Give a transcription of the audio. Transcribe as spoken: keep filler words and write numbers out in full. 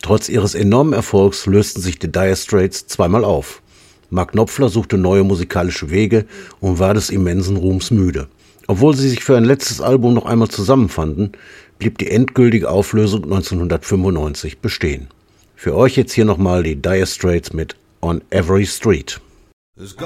Trotz ihres enormen Erfolgs lösten sich die Dire Straits zweimal auf. Mark Knopfler suchte neue musikalische Wege und war des immensen Ruhms müde. Obwohl sie sich für ein letztes Album noch einmal zusammenfanden, blieb die endgültige Auflösung neunzehnhundertfünfundneunzig bestehen. Für euch jetzt hier nochmal die Dire Straits mit On Every Street.